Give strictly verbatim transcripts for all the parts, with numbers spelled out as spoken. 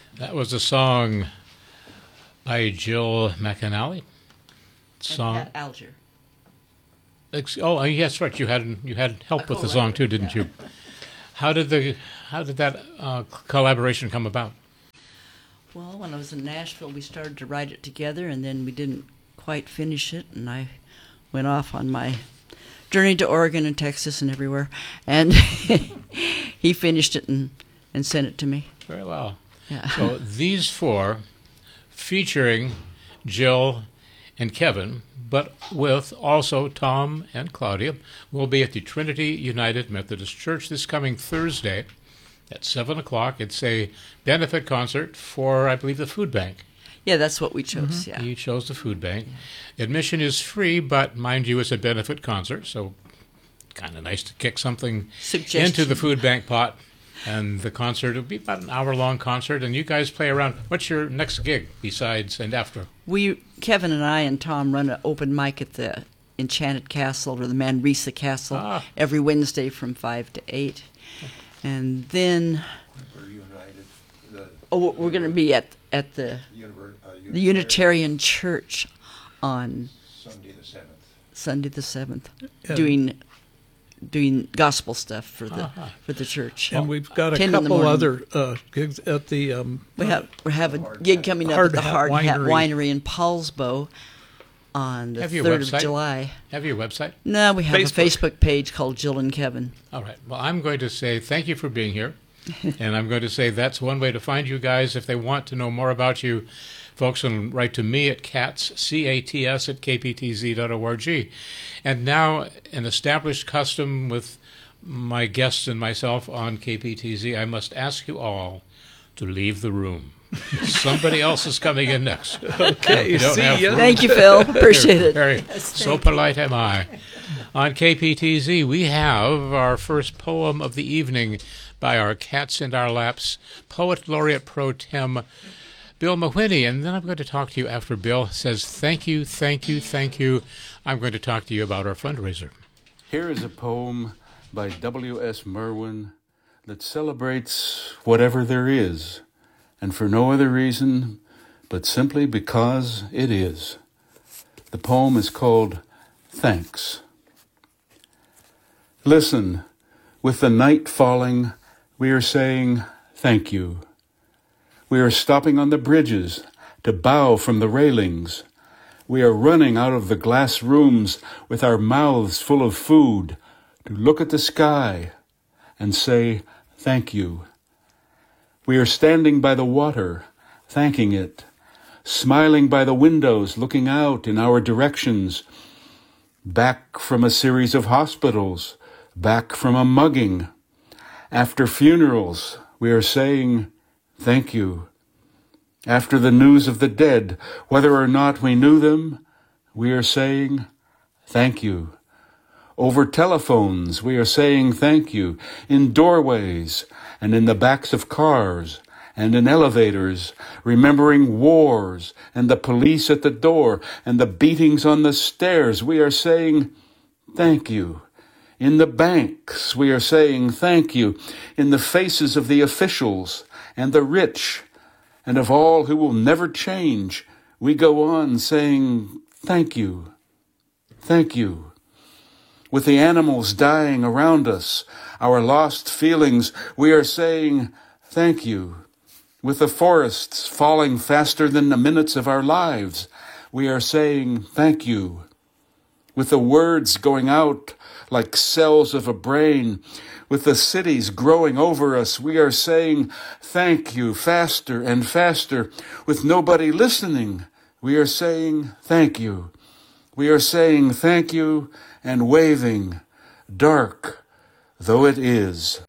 That was a song by Jill McAnally. Song. And Pat Alger. Ex- Oh, yes, right. You had you had help A with the song too, co-writer, didn't yeah. you? How did the how did that uh, collaboration come about? Well, when I was in Nashville, we started to write it together, and then we didn't quite finish it, and I went off on my journey to Oregon and Texas and everywhere, and he finished it and, and sent it to me. Very well. Yeah. So these four, featuring Jill and Kevin, but with also Tom and Claudia, will be at the Trinity United Methodist Church this coming Thursday at seven o'clock. It's a benefit concert for, I believe, the food bank. Yeah, that's what we chose, yeah. You chose the food bank. Admission is free, but mind you, it's a benefit concert, so kind of nice to kick something Suggestion. into the food bank pot. And the concert will be about an hour-long concert, and you guys play around. What's your next gig besides and after? We, Kevin and I and Tom run an open mic at the Enchanted Castle, or the Manresa Castle, Ah. every Wednesday from five to eight. And then, We're united. The, oh, we're going to be at, at the, Univer, uh, the Unitarian Church on Sunday the seventh. Sunday the seventh, And- doing doing gospel stuff for the Uh-huh. for the church. And we've got a ten in the couple morning. other uh, gigs at the um, We have we have a Hard gig Hat- coming up Hard at the Hat Hard Hat Winery. Winery in Paulsbo on the Have you a third of website? July. Have you a website? No, we have Facebook. a Facebook page called Jill and Kevin. All right. Well, I'm going to say thank you for being here. And I'm going to say that's one way to find you guys. If they want to know more about you, folks can write to me at cats, C A T S, at k p t z dot org. And now, an established custom with my guests and myself on K P T Z, I must ask you all to leave the room. Somebody else is coming in next. Okay, You don't see have ya. room. Thank you, Phil. Appreciate it. Very, so polite am I. On K P T Z, we have our first poem of the evening by our Cats in Our Laps Poet Laureate Pro Tem, Bill Mawhinney. And then I'm going to talk to you after Bill says thank you, thank you, thank you. I'm going to talk to you about our fundraiser. Here is a poem by W S Merwin that celebrates whatever there is, and for no other reason but simply because it is. The poem is called Thanks. Listen, with the night falling, we are saying thank you. We are stopping on the bridges to bow from the railings. We are running out of the glass rooms with our mouths full of food to look at the sky and say thank you. We are standing by the water, thanking it, smiling by the windows, looking out in our directions, back from a series of hospitals, back from a mugging. After funerals, we are saying thank you. After the news of the dead, whether or not we knew them, we are saying thank you. Over telephones, we are saying thank you. In doorways and in the backs of cars and in elevators, remembering wars and the police at the door and the beatings on the stairs, we are saying thank you. In the banks, we are saying thank you. In the faces of the officials and the rich and of all who will never change, we go on saying thank you. Thank you. With the animals dying around us, our lost feelings, we are saying thank you. With the forests falling faster than the minutes of our lives, we are saying thank you. With the words going out like cells of a brain, with the cities growing over us, we are saying thank you faster and faster. With nobody listening, we are saying thank you. We are saying thank you and waving, dark though it is.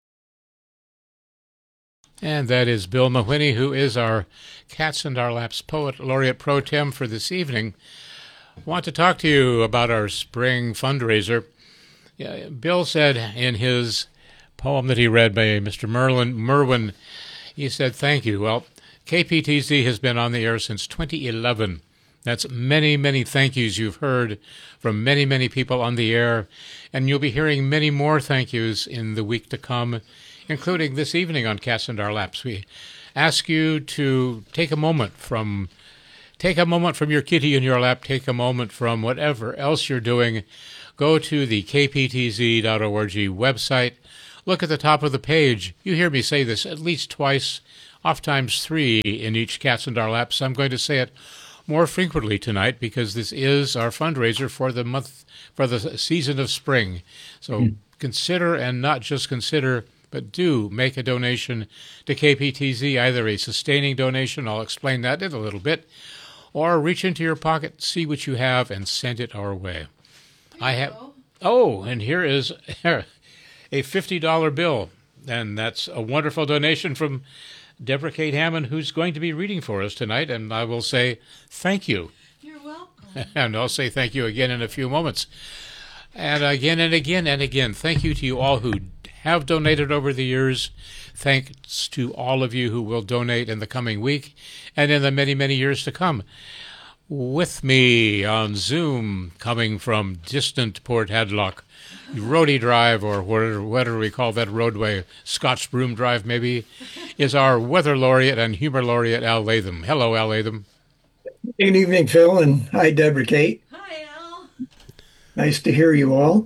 And that is Bill Mawhinney, who is our Cats in Our Laps Poet Laureate Pro Tem for this evening. I want to talk to you about our spring fundraiser. Yeah, Bill said in his poem that he read by Mister Merlin, Merwin, he said, thank you. Well, K P T Z has been on the air since twenty eleven. That's many, many thank yous you've heard from many, many people on the air, and you'll be hearing many more thank yous in the week to come, including this evening on Cats in Our Laps. We ask you to take a moment from take a moment from your kitty in your lap, take a moment from whatever else you're doing. Go to the k p t z dot org website. Look at the top of the page. You hear me say this at least twice, oftentimes three in each Cats in Our Laps. I'm going to say it more frequently tonight because this is our fundraiser for the month, for the season of spring. So mm. consider, and not just consider, but do make a donation to K P T Z, either a sustaining donation, I'll explain that in a little bit, or reach into your pocket, see what you have, and send it our way. I have. Go. Oh, and here is a fifty dollar bill, and that's a wonderful donation from Deborah Kate Hammond, who's going to be reading for us tonight, and I will say thank you. You're welcome. And I'll say thank you again in a few moments. And again and again and again, thank you to you all who have donated over the years. Thanks to all of you who will donate in the coming week and in the many, many years to come. With me on Zoom, coming from distant Port Hadlock, Roadie Drive, or whatever, whatever we call that roadway, Scotch Broom Drive maybe, is our weather laureate and humor laureate, Al Latham. Hello, Al Latham. Good evening, Phil, and hi, Deborah Kate. Hi, Al. Nice to hear you all.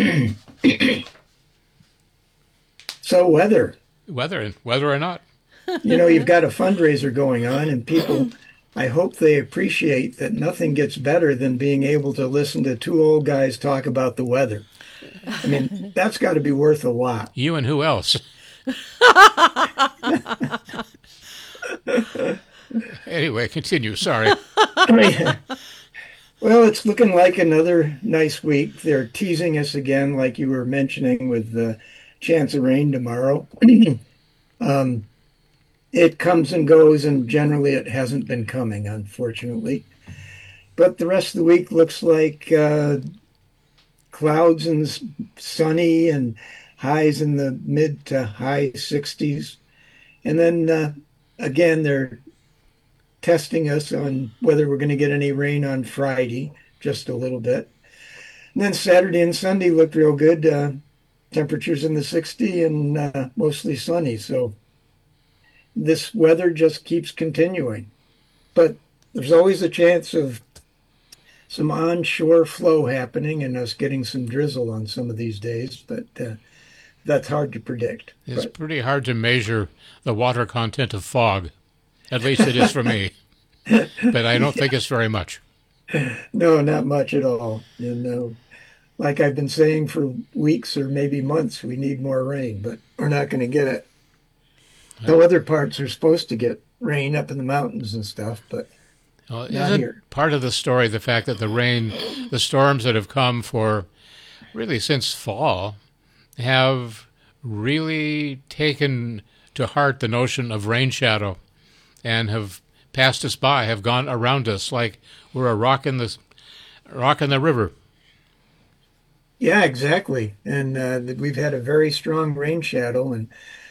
So, weather. Weather, whether or not. You know, you've got a fundraiser going on, and people, I hope they appreciate that nothing gets better than being able to listen to two old guys talk about the weather. I mean, that's got to be worth a lot. You and who else? Anyway, continue. Sorry. Well, it's looking like another nice week. They're teasing us again, like you were mentioning, with the chance of rain tomorrow. um, it comes and goes, and generally it hasn't been coming, unfortunately. But the rest of the week looks like uh, clouds and sunny and highs in the mid to high sixties. And then uh, again, they're testing us on whether we're going to get any rain on Friday, just a little bit. And then Saturday and Sunday looked real good. Uh, temperatures in the sixties and uh, mostly sunny. So this weather just keeps continuing. But there's always a chance of some onshore flow happening and us getting some drizzle on some of these days, but uh, that's hard to predict. It's but, pretty hard to measure the water content of fog. At least it is for me. But I don't think it's very much. No, not much at all. And uh, like I've been saying for weeks or maybe months, we need more rain, but we're not going to get it. The other parts are supposed to get rain up in the mountains and stuff, but well, not isn't here. Part of the story the fact that the rain, the storms that have come for really since fall, have really taken to heart the notion of rain shadow and have passed us by, have gone around us like we're a rock in the rock in the river. Yeah, exactly. And uh, we've had a very strong rain shadow, and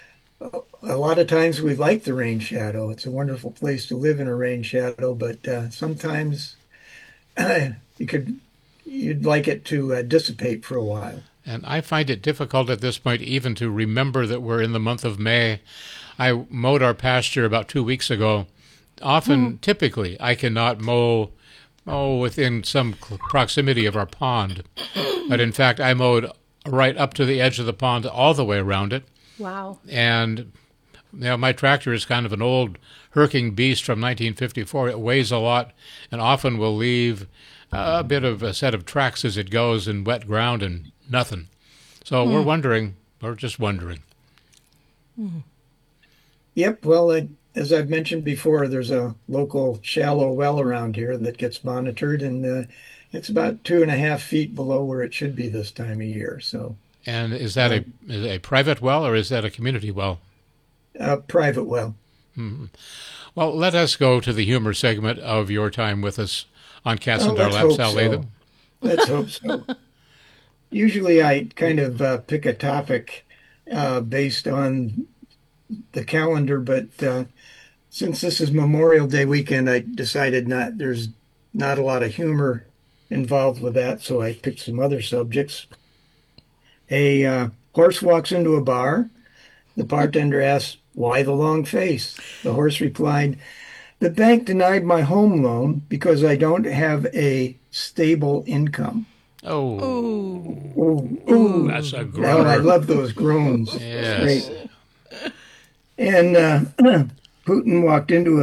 a lot of times we like the rain shadow. It's a wonderful place to live in a rain shadow, but uh, sometimes uh, you could you'd like it to uh, dissipate for a while. And I find it difficult at this point even to remember that we're in the month of May. I mowed our pasture about two weeks ago. Often, mm. typically, I cannot mow oh, within some proximity of our pond. But in fact, I mowed right up to the edge of the pond, all the way around it. Wow. And you know, my tractor is kind of an old Herking beast from nineteen fifty-four. It weighs a lot and often will leave a bit of a set of tracks as it goes in wet ground and nothing. So mm. we're wondering, we're just wondering. Mm. Yep, well, uh, as I've mentioned before, there's a local shallow well around here that gets monitored, and uh, it's about two and a half feet below where it should be this time of year. So, and is that um, a is it a private well or is that a community well? A private well. Mm-hmm. Well, let us go to the humor segment of your time with us on Cats oh, and Our Laps, Al Latham. Let's hope so. Usually I kind of uh, pick a topic uh, based on the calendar, but uh, since this is Memorial Day weekend, I decided not there's not a lot of humor involved with that, so I picked some other subjects. A uh, horse walks into a bar. The bartender asks, Why the long face? The horse replied, the bank denied my home loan because I don't have a stable income. Oh, Ooh, ooh. that's a Oh, I grower. love those groans. Yes. Great. And uh, Putin walked into a